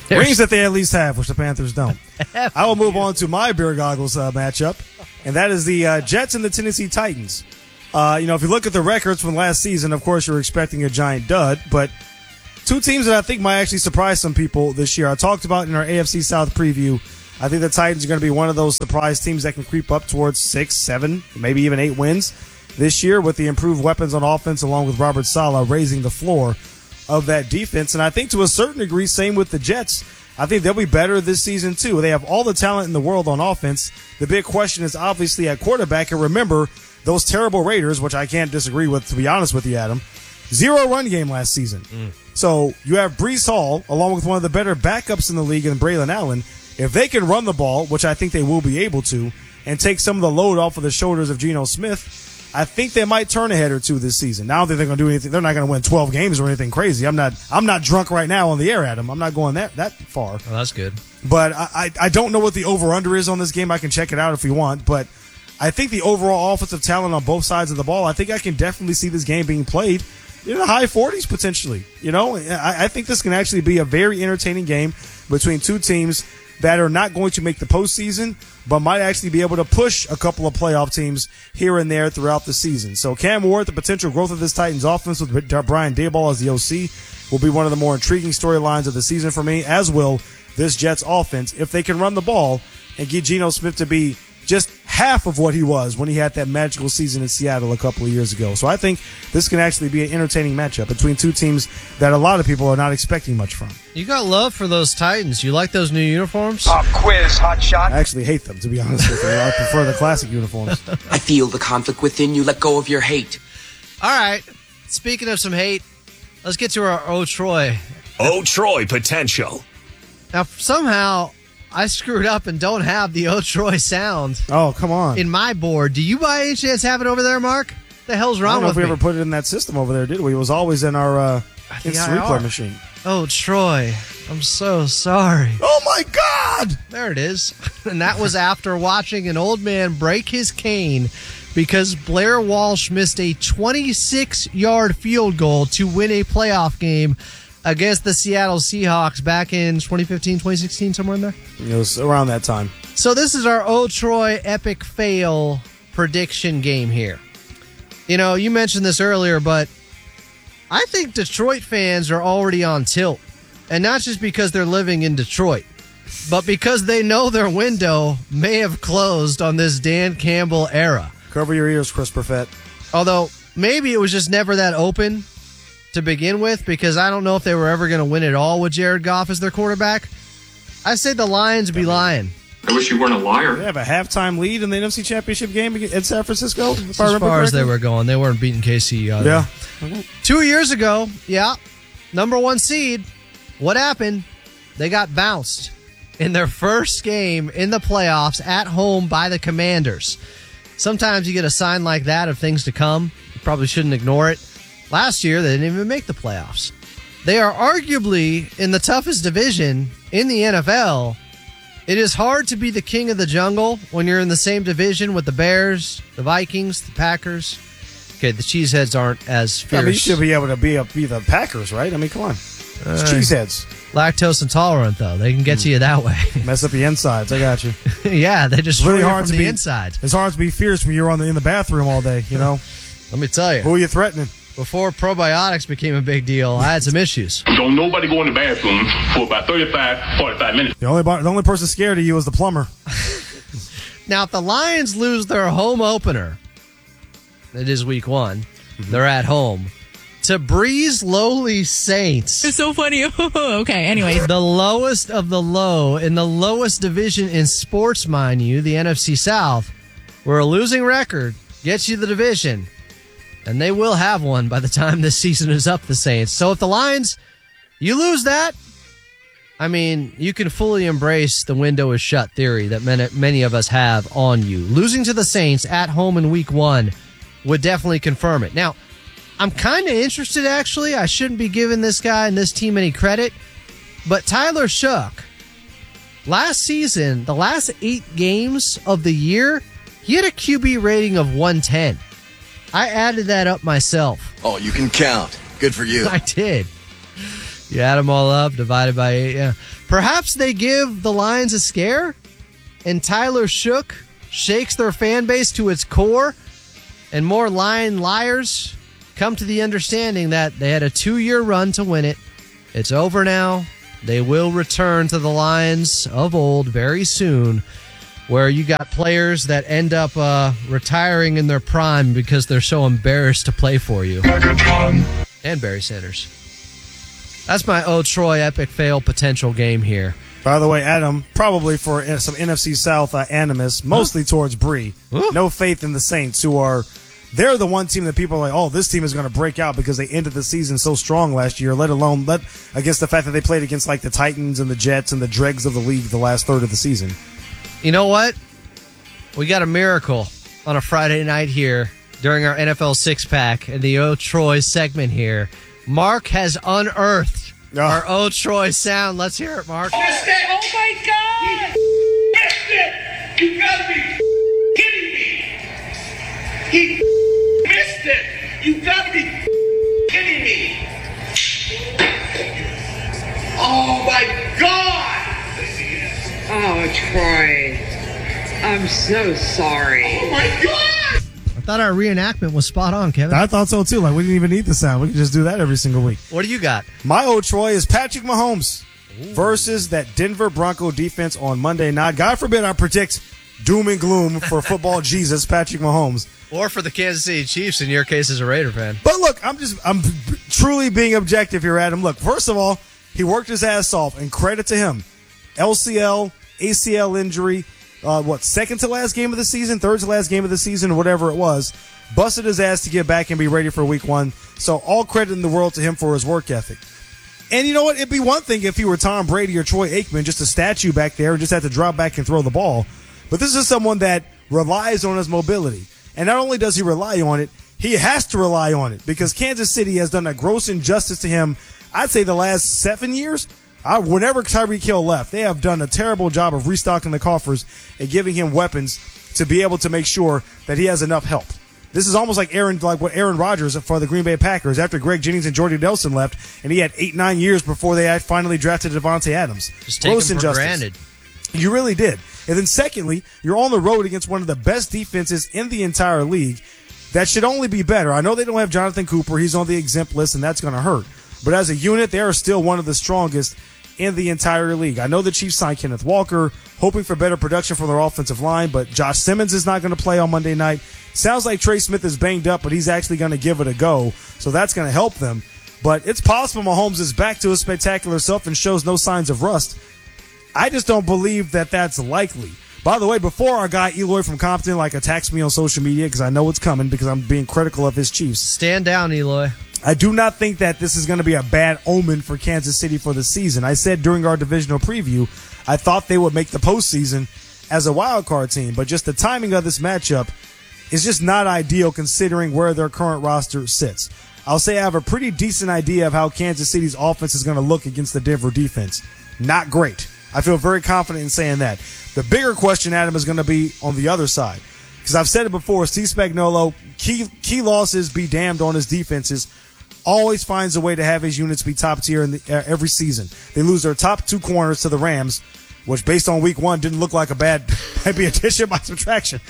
Rings that they at least have, which the Panthers don't. I will move on to my beer goggles matchup, and that is the Jets and the Tennessee Titans. If you look at the records from last season, of course, you're expecting a giant dud, but two teams that I think might actually surprise some people this year. I talked about in our AFC South preview, I think the Titans are going to be one of those surprise teams that can creep up towards 6, 7, maybe even 8 wins this year with the improved weapons on offense along with Robert Saleh raising the floor of that defense. And I think to a certain degree, same with the Jets. I think they'll be better this season too. They have all the talent in the world on offense. The big question is obviously at quarterback. And remember, those terrible Raiders, which I can't disagree with, to be honest with you, Adam, 0 run game last season. So you have Breece Hall, along with one of the better backups in the league in Braylon Allen. If they can run the ball, which I think they will be able to, and take some of the load off of the shoulders of Geno Smith, I think they might turn a head or two this season. Now that they're going to do anything, they're not going to win 12 games or anything crazy. I'm not drunk right now on the air, Adam. I'm not going that far. Oh, that's good. But I don't know what the over-under is on this game. I can check it out if you want. But I think the overall offensive talent on both sides of the ball, I think I can definitely see this game being played in the high 40s potentially. I think this can actually be a very entertaining game between two teams that are not going to make the postseason, but might actually be able to push a couple of playoff teams here and there throughout the season. So Cam Ward, the potential growth of this Titans offense with Brian Daboll as the OC, will be one of the more intriguing storylines of the season for me, as will this Jets offense if they can run the ball and get Geno Smith to be just half of what he was when he had that magical season in Seattle a couple of years ago. So I think this can actually be an entertaining matchup between two teams that a lot of people are not expecting much from. You got love for those Titans. You like those new uniforms? Pop quiz, hot shot. I actually hate them, to be honest with you. I prefer the classic uniforms. I feel the conflict within you. Let go of your hate. All right. Speaking of some hate, let's get to our Oh Troy. Oh Troy potential. Now, somehow I screwed up and don't have the Oh Troy sound. Oh, come on. In my board. Do you by any chance have it over there, Mark? The hell's wrong with me? I don't know if we ever put it in that system over there, did we? It was always in our instant replay machine. Oh, Troy, I'm so sorry. Oh, my God! There it is. And that was after watching an old man break his cane because Blair Walsh missed a 26-yard field goal to win a playoff game against the Seattle Seahawks back in 2015, 2016, somewhere in there? It was around that time. So this is our Oh Troy epic fail prediction game here. You mentioned this earlier, but I think Detroit fans are already on tilt. And not just because they're living in Detroit, but because they know their window may have closed on this Dan Campbell era. Cover your ears, Chris Perfett. Although, maybe it was just never that open to begin with, because I don't know if they were ever going to win it all with Jared Goff as their quarterback. I say the Lions be lying. I wish you weren't a liar. They have a halftime lead in the NFC Championship game in San Francisco. As far as they were going, they weren't beating KC. Yeah. Okay. 2 years ago, number 1 seed. What happened? They got bounced in their first game in the playoffs at home by the Commanders. Sometimes you get a sign like that of things to come. You probably shouldn't ignore it. Last year, they didn't even make the playoffs. They are arguably in the toughest division in the NFL. It is hard to be the king of the jungle when you're in the same division with the Bears, the Vikings, the Packers. Okay, the Cheeseheads aren't as fierce. You should be able to be the Packers, right? I mean, come on. It's Cheeseheads. Lactose intolerant, though. They can get to you that way. Mess up the insides. I got you. Yeah, they just really hard from to the be inside. It's hard to be fierce when you're in the bathroom all day, Let me tell you. Who are you threatening? Before probiotics became a big deal, I had some issues. Don't nobody go in the bathroom for about 45 minutes. The only person scared of you is the plumber. Now, if the Lions lose their home opener, it is week 1, they're at home, to Breeze lowly Saints. It's so funny. Okay, anyway. The lowest of the low in the lowest division in sports, mind you, the NFC South, where a losing record gets you the division. And they will have one by the time this season is up, the Saints. So if the Lions, you lose that, I mean, you can fully embrace the window is shut theory that many of us have on you. Losing to the Saints at home in week 1 would definitely confirm it. Now, I'm kind of interested, actually. I shouldn't be giving this guy and this team any credit. But Tyler Shough, last season, the last 8 games of the year, he had a QB rating of 110. I added that up myself. Oh, you can count. Good for you. I did. You add them all up, divided by 8, yeah. Perhaps they give the Lions a scare, and Tyler Shook shakes their fan base to its core, and more Lion liars come to the understanding that they had a 2-year run to win it. It's over now. They will return to the Lions of old very soon, where you got players that end up retiring in their prime because they're so embarrassed to play for you. And Barry Sanders. That's my Troy epic fail potential game here. By the way, Adam, probably for some NFC South animus, mostly towards Bree. No faith in the Saints, they're the one team that people are like, oh, this team is going to break out because they ended the season so strong last year, let alone against the fact that they played against like the Titans and the Jets and the dregs of the league the last third of the season. You know what? We got a miracle on a Friday night here during our NFL six-pack in the Troy segment here. Mark has unearthed our Troy sound. Let's hear it, Mark. Missed it! Oh, my God! Missed it! You gotta be kidding me! He missed it! You gotta be kidding me! Oh, my God! Oh, Troy. I'm so sorry. Oh, my God! I thought our reenactment was spot on, Kevin. I thought so, too. Like, we didn't even need the sound. We could just do that every single week. What do you got? My old Troy is Patrick Mahomes versus that Denver Bronco defense on Monday night. God forbid I predict doom and gloom for football Jesus, Patrick Mahomes. Or for the Kansas City Chiefs, in your case, as a Raider fan. But look, I'm truly being objective here, Adam. Look, first of all, he worked his ass off, and credit to him. LCL, ACL injury, second to last game of the season, third to last game of the season, whatever it was. Busted his ass to get back and be ready for week 1. So all credit in the world to him for his work ethic. And you know what? It'd be one thing if he were Tom Brady or Troy Aikman, just a statue back there and just had to drop back and throw the ball. But this is someone that relies on his mobility. And not only does he rely on it, he has to rely on it because Kansas City has done a gross injustice to him, I'd say the last 7 years. Whenever Tyreek Hill left, they have done a terrible job of restocking the coffers and giving him weapons to be able to make sure that he has enough help. This is almost like what Aaron Rodgers for the Green Bay Packers after Greg Jennings and Jordy Nelson left, and he had 8-9 years before they had finally drafted Devontae Adams. Just take him for granted. You really did. And then secondly, you're on the road against one of the best defenses in the entire league. That should only be better. I know they don't have Jonathan Cooper. He's on the exempt list, and that's going to hurt. But as a unit, they are still one of the strongest in the entire league. I know the Chiefs signed Kenneth Walker, hoping for better production from their offensive line, but Josh Simmons is not going to play on Monday night. Sounds like Trey Smith is banged up, but he's actually going to give it a go, so that's going to help them. But it's possible Mahomes is back to his spectacular self and shows no signs of rust. I just don't believe that that's likely. By the way, before our guy Eloy from Compton attacks me on social media, because I know it's coming because I'm being critical of his Chiefs. Stand down, Eloy. I do not think that this is going to be a bad omen for Kansas City for the season. I said during our divisional preview, I thought they would make the postseason as a wild card team, but just the timing of this matchup is just not ideal considering where their current roster sits. I'll say I have a pretty decent idea of how Kansas City's offense is going to look against the Denver defense. Not great. I feel very confident in saying that. The bigger question, Adam, is going to be on the other side. Because I've said it before, Steve Spagnuolo, key losses be damned on his defenses, always finds a way to have his units be top tier every season. They lose their top 2 corners to the Rams, which based on week 1 didn't look like a bad maybe addition by subtraction.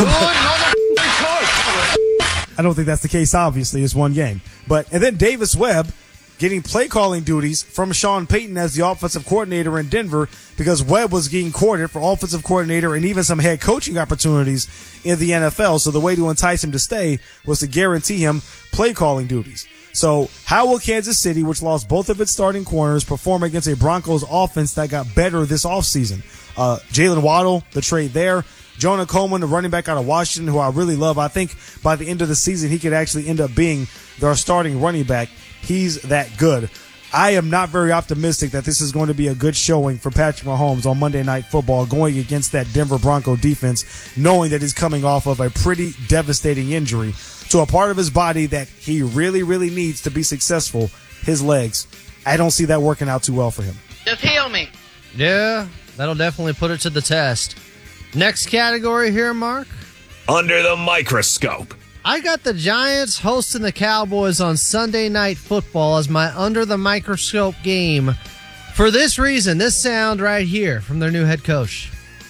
I don't think that's the case, obviously. It's one game. And then Davis Webb getting play calling duties from Sean Payton as the offensive coordinator in Denver because Webb was getting courted for offensive coordinator and even some head coaching opportunities in the NFL. So the way to entice him to stay was to guarantee him play calling duties. So how will Kansas City, which lost both of its starting corners, perform against a Broncos offense that got better this offseason? Jalen Waddle, the trade there. Jonah Coleman, the running back out of Washington, who I really love. I think by the end of the season, he could actually end up being their starting running back. He's that good. I am not very optimistic that this is going to be a good showing for Patrick Mahomes on Monday Night Football going against that Denver Bronco defense, knowing that he's coming off of a pretty devastating injury to a part of his body that he really, really needs to be successful, his legs. I don't see that working out too well for him. Just heal me. Yeah, that'll definitely put it to the test. Next category here, Mark. Under the microscope. I got the Giants hosting the Cowboys on Sunday Night Football as my under the microscope game. For this reason, this sound right here from their new head coach,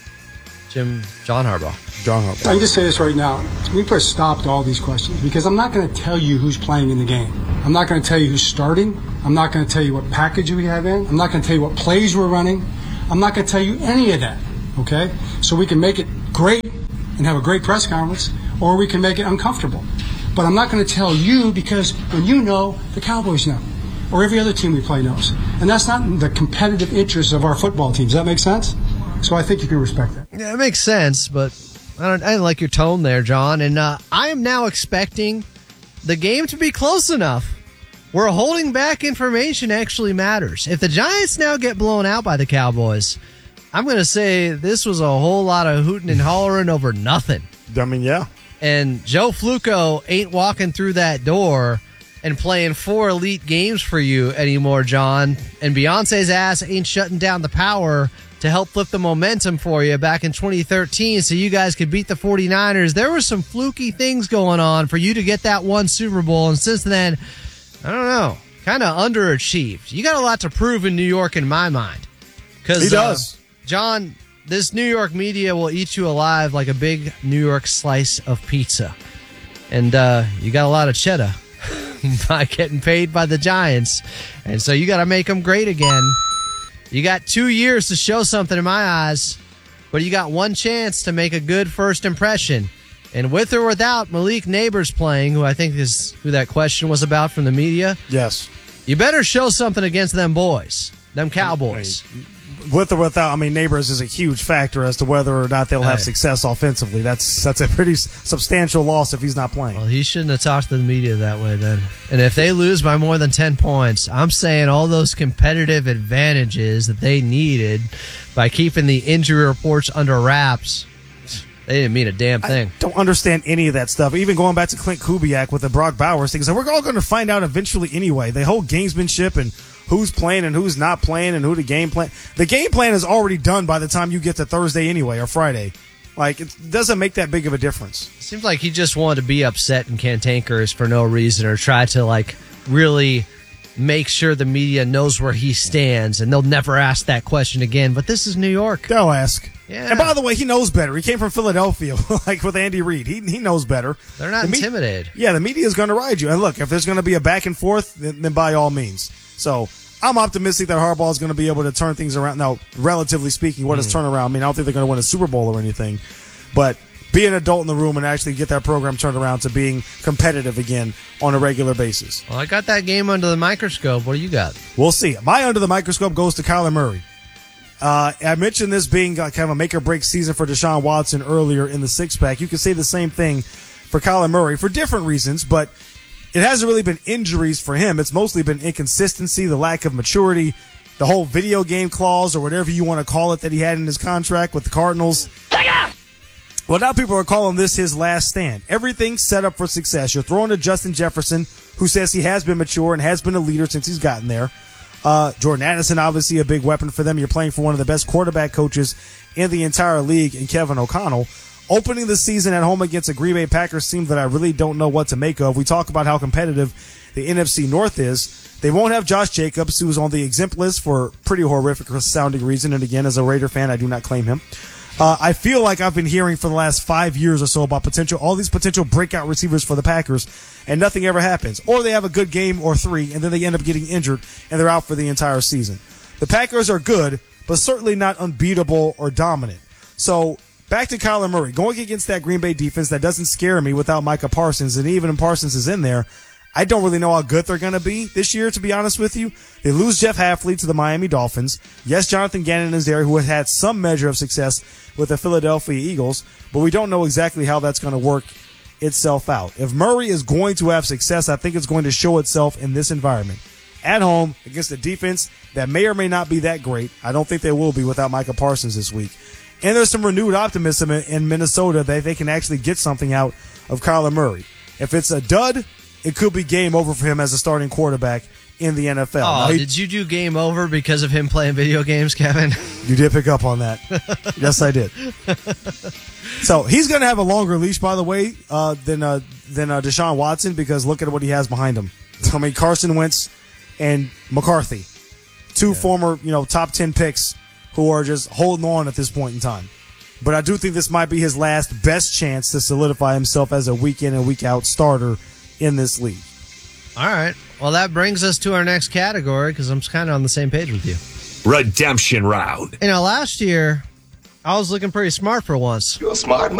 John Harbaugh. I can just say this right now. We put a stop to all these questions because I'm not going to tell you who's playing in the game. I'm not going to tell you who's starting. I'm not going to tell you what package we have in. I'm not going to tell you what plays we're running. I'm not going to tell you any of that, okay? So we can make it great and have a great press conference, or we can make it uncomfortable. But I'm not going to tell you because when you know, the Cowboys know, or every other team we play knows. And that's not in the competitive interest of our football team. Does that make sense? So I think you can respect that. Yeah, it makes sense, but I didn't like your tone there, John. And I am now expecting the game to be close enough where holding back information actually matters. If the Giants now get blown out by the Cowboys, I'm going to say this was a whole lot of hooting and hollering over nothing. I mean, yeah. And Joe Flacco ain't walking through that door and playing 4 elite games for you anymore, John. And Beyonce's ass ain't shutting down the power to help flip the momentum for you back in 2013 so you guys could beat the 49ers. There were some fluky things going on for you to get that one Super Bowl. And since then, I don't know, kind of underachieved. You got a lot to prove in New York in my mind. He does. John, this New York media will eat you alive like a big New York slice of pizza. And you got a lot of cheddar by getting paid by the Giants. And so you got to make them great again. You got 2 years to show something in my eyes, but you got one chance to make a good first impression. And with or without Malik Neighbors playing, who I think is who that question was about from the media. Yes. You better show something against them boys, them Cowboys. With or without, I mean, Neighbors is a huge factor as to whether or not they'll have success offensively. That's a pretty substantial loss if he's not playing. Well, he shouldn't have talked to the media that way then. And if they lose by more than 10 points, I'm saying all those competitive advantages that they needed by keeping the injury reports under wraps, they didn't mean a damn thing. I don't understand any of that stuff. Even going back to Clint Kubiak with the Brock Bowers thing, we're all going to find out eventually anyway. The whole gamesmanship and who's playing and who's not playing and who the game plan. The game plan is already done by the time you get to Thursday anyway or Friday. Like, it doesn't make that big of a difference. It seems like he just wanted to be upset in cantankerous for no reason or try to, like, really make sure the media knows where he stands, and they'll never ask that question again. But this is New York. They'll ask. Yeah. And by the way, he knows better. He came from Philadelphia, like with Andy Reid. He knows better. They're not intimidated. Yeah, the media is going to ride you. And look, if there's going to be a back and forth, then by all means. So I'm optimistic that Harbaugh is going to be able to turn things around. Now, relatively speaking, what is turnaround? I mean, I don't think they're going to win a Super Bowl or anything. But be an adult in the room and actually get that program turned around to being competitive again on a regular basis. Well, I got that game under the microscope. What do you got? We'll see. My under the microscope goes to Kyler Murray. I mentioned this being kind of a make-or-break season for Deshaun Watson earlier in the six-pack. You could say the same thing for Kyler Murray for different reasons, but it hasn't really been injuries for him. It's mostly been inconsistency, the lack of maturity, the whole video game clause or whatever you want to call it that he had in his contract with the Cardinals. Well, now people are calling this his last stand. Everything's set up for success. You're throwing to Justin Jefferson, who says he has been mature and has been a leader since he's gotten there. Jordan Addison, obviously a big weapon for them. You're playing for one of the best quarterback coaches in the entire league in Kevin O'Connell. Opening the season at home against a Green Bay Packers team that I really don't know what to make of. We talk about how competitive the NFC North is. They won't have Josh Jacobs, who's on the exempt list for pretty horrific sounding reason. And again, as a Raider fan, I do not claim him. I feel like I've been hearing for the last 5 years or so about all these potential breakout receivers for the Packers, and nothing ever happens. Or they have a good game or three, and then they end up getting injured, and they're out for the entire season. The Packers are good, but certainly not unbeatable or dominant. So back to Kyler Murray. Going against that Green Bay defense that doesn't scare me without Micah Parsons, and even if Parsons is in there, I don't really know how good they're going to be this year, to be honest with you. They lose Jeff Hafley to the Miami Dolphins. Yes, Jonathan Gannon is there, who has had some measure of success with the Philadelphia Eagles, but we don't know exactly how that's going to work itself out. If Murray is going to have success, I think it's going to show itself in this environment. At home, against a defense that may or may not be that great. I don't think they will be without Micah Parsons this week. And there's some renewed optimism in Minnesota that they can actually get something out of Kyler Murray. If it's a dud, it could be game over for him as a starting quarterback in the NFL. Oh, did you do game over because of him playing video games, Kevin? You did pick up on that. Yes, I did. So he's going to have a longer leash, by the way, than than Deshaun Watson because look at what he has behind him. I mean, Carson Wentz and McCarthy, two former, top 10 picks who are just holding on at this point in time. But I do think this might be his last best chance to solidify himself as a week in and week out starter in this league. All right. Well, that brings us to our next category because I'm kind of on the same page with you. Redemption round. Last year, I was looking pretty smart for once. You're a smart man.